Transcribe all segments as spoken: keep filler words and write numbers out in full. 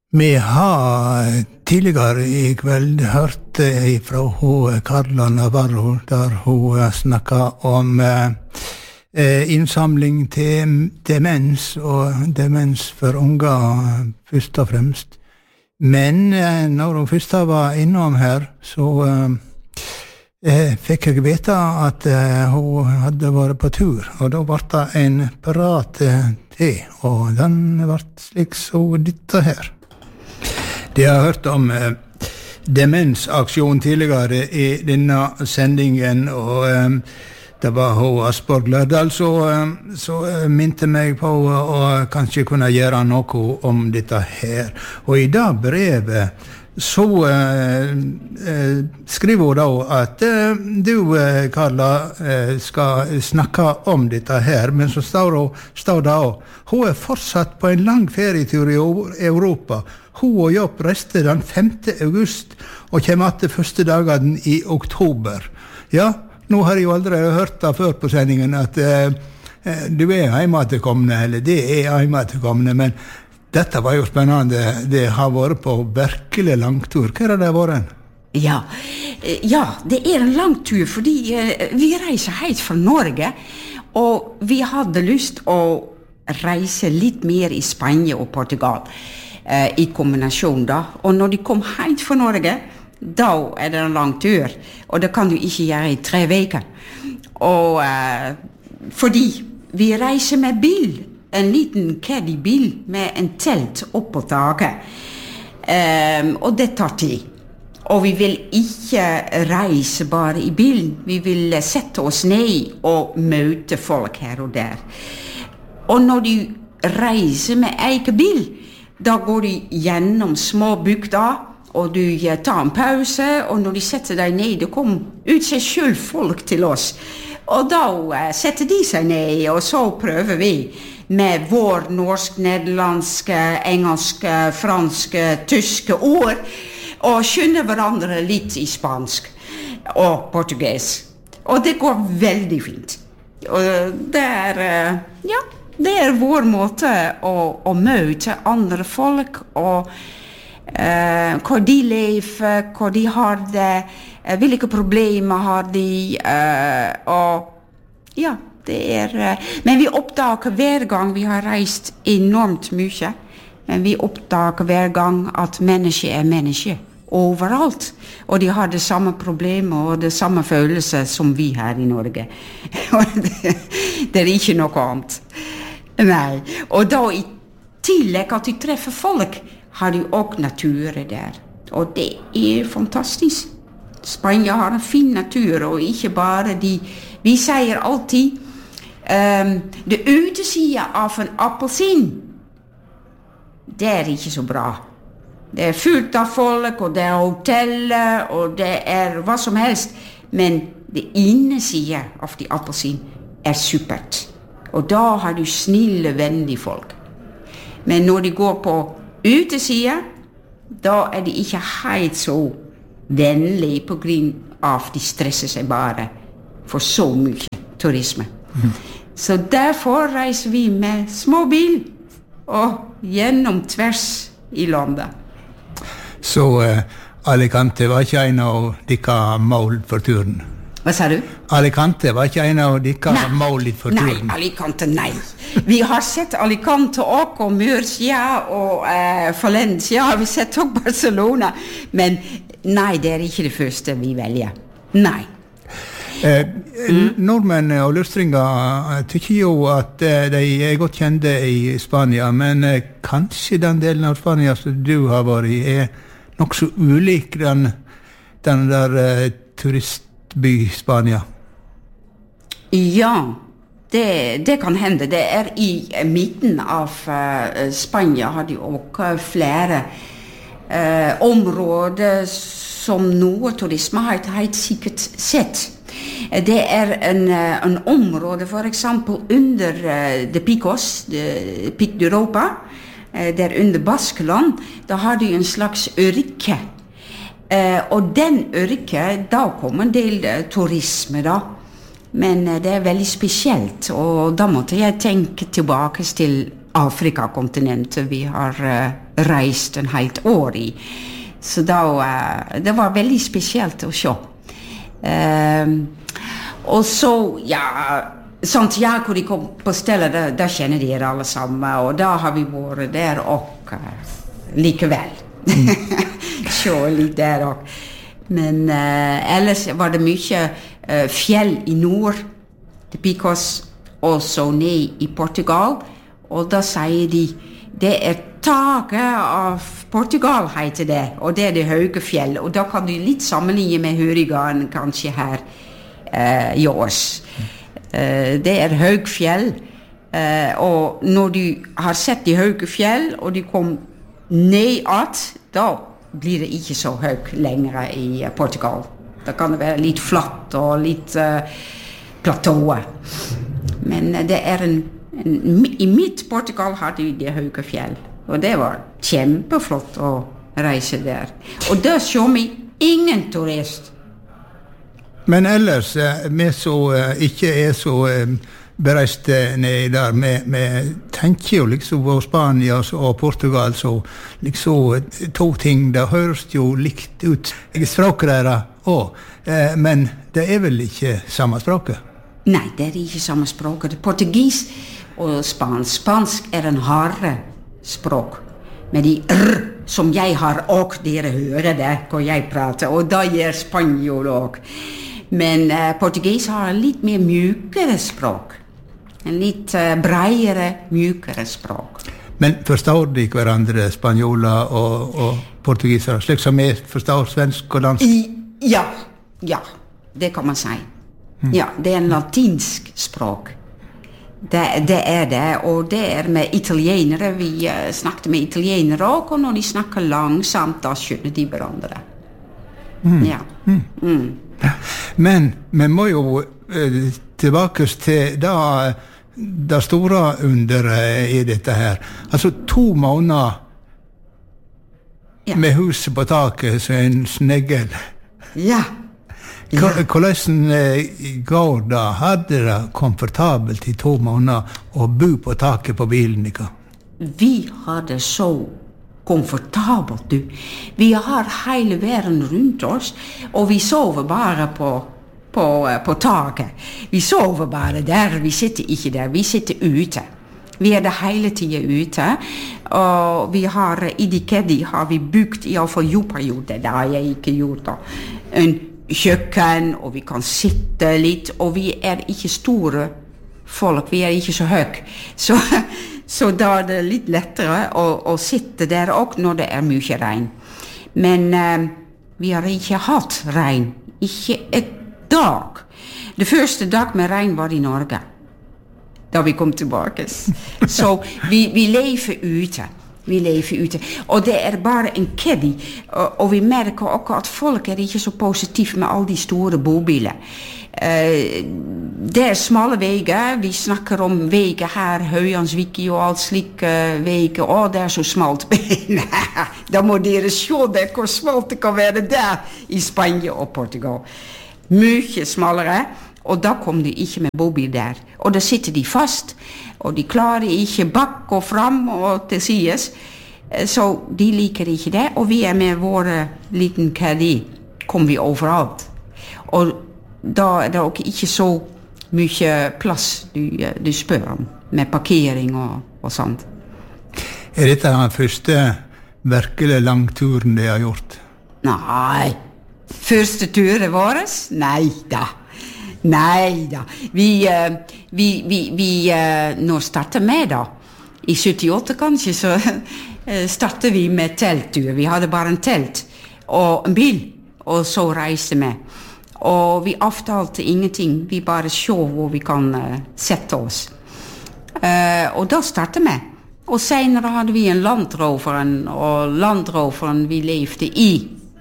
Vi har tidligere I kveld hørt fra hun Carla Navarro, der hun snakket om eh, innsamling til demens, og demens for unger først og fremst. Men eh, når hun først var innom her, så eh, fikk jeg vite at eh, hun hadde vært på tur, og da ble det en prat eh, til, og den ble slik så dette her. De har hørt om eh, demensaksjon tidligere I denne sendingen, og eh, det var hun Asborg Lørdal så, eh, så eh, minte meg på å kanskje kunne gjøre noe om dette her. Og I det brevet så eh, eh, skriver hun da at eh, du, eh, Carla, eh, skal snakke om dette her, men så står, hun, står det også, hun er fortsatt på en lang ferietur I Europa. Hun og Jobb reiste den femte august og kommer til første dagen I oktober. Ja, nå har jeg jo aldri hørt det før på sendingen at eh, du er heimatilkommende, eller det er heimatilkommende, men dette var jo spennende. Det har vært på virkelig langtur. Hva er det vært? Ja, ja, det er en lang tur, fordi eh, vi reiser helt fra Norge, og vi hadde lyst å reise litt mer I Spania og Portugal. I kombinasjon da. Og når de kom helt fra Norge, da er det en lang tur. Og det kan du ikke gjøre I tre veker. Og uh, fordi vi reiser med bil, en liten caddy-bil med en telt opp på taket. Um, og det tar tid. Og vi vil ikke reise bare I bilen. Vi vil sette oss ned og møte folk her og der. Og når du reiser med egen bil, da går de gjennom små bygder, og du tar en pause, og når de setter deg ned, det kom ut seg selv folk til oss. Og da uh, setter de seg ned, og så prøver vi med vår norsk, nederlandske, engelske, franske, tyske ord, og skjønner hverandre litt I spansk og portugis. Og det går veldig fint. Og det er, uh, ja, det er vår måte å, å møte andre folk, og uh, hvor de lever, hvor de har det, uh, hvilke problemer har de, uh, og ja, det er, uh, men vi oppdager hver gang vi har reist enormt mye, men vi oppdager hver gang at menneske er menneske, overalt, og de har det samme problemet og det samme følelse som vi her I Norge. det, det er ikke noe annet. Nei, og da I tillegg at de treffer folk, har de også naturen der. Og det er fantastisk. Spania har en fin natur, og ikke bare de... Vi sier alltid, um, det utesiden av en appelsin, det er ikke så bra. Det er fullt av folk, og det er hoteller, og det er hva som helst. Men det innesiden av de appelsin er supert. Og da har du snille, vennlige folk. Men når de går på utesiden, da er de ikke helt så vennlige på grunn av de stresser seg bare for så mye turisme. Mm. Så derfor reiser vi med små bil og gjennom tvers I landet. Så uh, Alicante var ikke en av disse mål for turen? Hva sa du? Alicante var ikke en av disse mål for turen? Nei, Alicante, nei. Vi har sett Alicante og, og Murcia og uh, Valencia, vi har sett også Barcelona, men nei, det er ikke det første vi velger. Nei. Eh, mm. Nordmenn og lustringer tykker jo at eh, de er godt kjente I Spania, men eh, kanskje den delen av Spania som du har vært I er nok så ulik den, den der eh, turistby Spania. Ja, det, det kan hende. Det er I midten av uh, Spania har de også flere uh, områder som noe turisme har helt sikkert sett. Det er en, en område for eksempel under uh, de Picos, de Pic d'Europa, uh, der under Baskeland, da har de en slags ørke. Uh, og den ørke, da kommer en del uh, turisme da. Men uh, det er veldig spesielt, og da måtte jeg tenke tilbake til Afrikakontinentet vi har uh, reist en helt år i. Så da, uh, det var veldig spesielt å se. Uh, og så, ja, Santiago de kom på stedet, da, da kjenner de alle sammen, og da har vi vært der og uh, likevel. Se litt der også. Men uh, ellers var det mye uh, fjell i nord, til Picos, og så ned i Portugal, og da sier de, det er taket av Portugal, heter det, og det er det høye fjell, og da kan du litt sammenligne med Hurigan, kanskje her uh, i års. Uh, det er høye fjell, uh, og når du har sett de høye fjell, og de kom ned at, da blir det ikke så høyt lenger i Portugal. Da kan det være litt flatt og litt uh, platået. Men uh, det er en, en, i mitt Portugal hadde vi de høye fjell, og det var kjempeflott å reise der. Og der så vi ingen turist. Men ellers, vi som ikke er så bereist ned der, vi tenker jo liksom på Spania og Portugal, så liksom to ting, det høres jo likt ut. Språket der også, men det er vel ikke samme språket? Nei, det er ikke samme språket. Portugis og spansk. Spansk er en harde språk, med de r som jeg har, og dere hører det hvor jeg prater, og da gjør spanjol også. Men uh, portugis har litt mer mjukere språk. En litt uh, bredere, mjukere språk. Men forstår de hverandre, spanjoler og, og portugisere, slik som jeg forstår svensk og dansk? I, ja, ja, det kan man si. Mm. Ja, det er en latinsk språk. Det, det er det, og det er med italienere. Vi uh, snakket med italienere også, og når de snakker langsomt, da skjønner de hverandre. Mm. Ja. Mm. Mm. Men vi må jo eh, tilbake til da, det store underet i dette her. Altså to måneder ja. Med huset på taket som en snegel. Ja. Ja. Hvordan går det? Hadde det komfortabelt i to måneder å bo på taket på bilen? Ikke? Vi hadde så komfortabelt, du. Vi har hele verden rundt oss, og vi sover bare på, på, på taket. Vi sover bare der, vi sitter ikke der, vi sitter ute. Vi er det hele tiden ute, og vi har, i Dikedi har vi bygd, i alle fall jordperioder, det har jeg ikke gjort da, en kjøkken, og vi kan sitte litt, og vi er ikke store folk, vi er ikke så høy. Så... Så da er det litt lettere å, å sitte der også når det er mye regn. Men uh, vi har ikke hatt regn. Ikke et dag. Det første dag med regn var i Norge. Da vi kom tilbake. Så vi, vi lever ute. Vi lever ute. Og det er bare en keddy. Og, og vi merker også at folk er ikke så positive med alle de store bobiler. Uh, det er smale veier, vi snakker om veier her, Høyansviki og alt slik uh, veier, å det er så smalt. Da må dere se det, hvor smalt det kan være der i Spania og Portugal. Mye smalere, og da kom de ikke med bobil der. Og da sitter de fast, og de klarer ikke bak og fram og til sides, uh, så de liker ikke det, og vi er med våre liten caddy, kom vi overalt. Og da er det også ikke så mye plass du, du spør om, med parkering og, og sånt. Er dette den første virkelig langturen de har gjort? Nei. Første turen vår? Nei da. Nei da. Vi, vi, vi, vi nå starter med da. I syttiåtte kanskje så starter vi med telttur. Vi hadde bare en telt og en bil, og så reiste vi. Og vi avtalte ingenting, vi bare så hvor vi kan uh, sette oss. Uh, og da startet vi. Og senere hadde vi en landroveren, og landroveren vi levde i.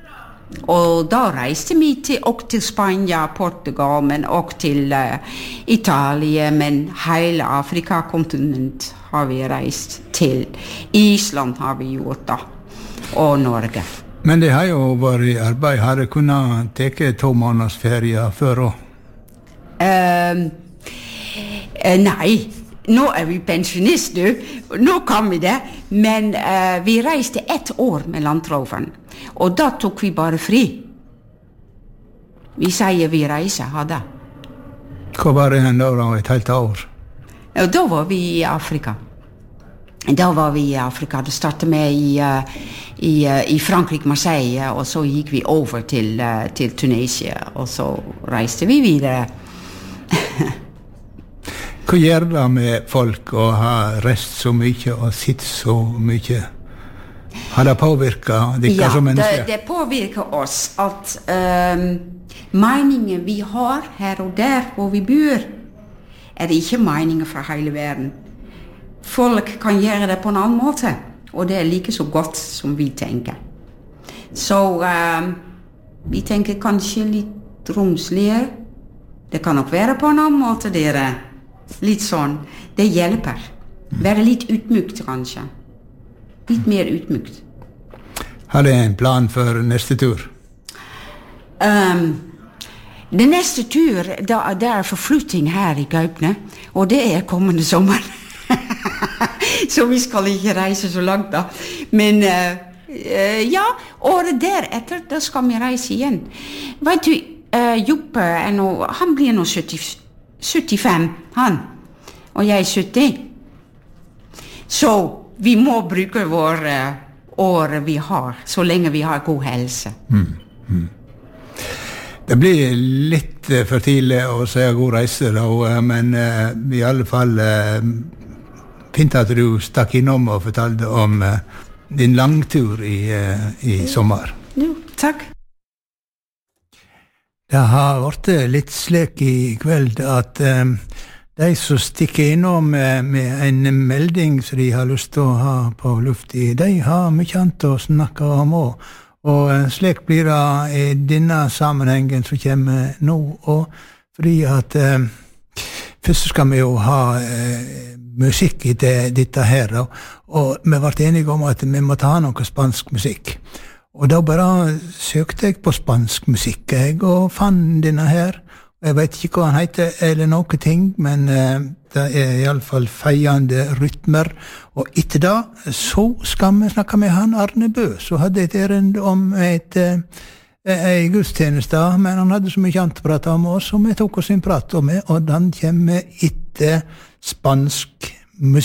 Og da reiste vi til, også til Spania, Portugal, men også til uh, Italia, men hele Afrikakontinent har vi reist til. Island har vi gjort da, og Norge. Men det har jo vært i arbeid. Har det kunnet teke to måneders ferie før også? Uh, uh, nei, nå er vi pensjonist, du. Nå kan vi det. Men uh, vi reiste ett år med landroveren. Og da tok vi bare fri. Vi sier vi reiser, ha det. Hva var det da, da, et helt år? Og da var vi i Afrika. Da var vi i Afrika. Det startet med i, uh, i, uh, i Frankrike, Marseille, og så gikk vi over til, uh, til Tunisia, og så reiste vi videre. Hva gjør det med folk å ha reist så mye og sitt så mye? Har det påvirket dere ja, som mennesker? Ja, det, det påvirker oss at um, meningen vi har her og der hvor vi bor, er ikke meningen fra hele verden. Folk kan gjøre det på en annen måte, og det er like så godt som vi tenker. Så um, vi tenker kanskje litt romsligere. Det kan nok være på en annen måte, dere. Litt sånn. Det hjelper. Være litt utmykt, kanskje. Litt mer utmykt. Har du en plan for neste tur? Um, det neste tur, da, det er forflytting her i Gaupne, og det er kommende sommer. Så vi skal ikke reise så langt da. Men uh, uh, ja, året deretter, da skal vi reise igjen. Vet du, uh, Joppe er nå, han blir nå sytti, syttifem, han. Og jeg er sytti. Så vi må bruke vår uh, år vi har, så lenge vi har god helse. Mm. Mm. Det blir litt uh, for tidlig å si god reise da, uh, men uh, i alle fall uh, fint at du stakk innom og fortalte om uh, din langtur i, uh, i sommer. Jo, takk. Det har vært litt slik i kveld at um, de som stikker innom uh, med en melding som de har lyst til å ha på luft i, de har mye annet å snakke om også. Og uh, slik blir det i denne sammenhengen som kommer nå, og fordi at uh, først skal vi jo ha uh, musikk i det, dette her, og, og vi ble enige om at vi måtte ha noe spansk musikk. Og da bare søkte jeg på spansk musikk, jeg, og fann denne her. Jeg vet ikke hva han heter, eller noe ting, men uh, det er i alle fall feiende rytmer. Og etter da, så skal vi snakke med han Arne Bø, så hadde et erend om et, uh, en gudstjeneste, men han hadde så mye annet å prate om oss, og vi tok oss en prat om det, og den kommer etter spansk musikk.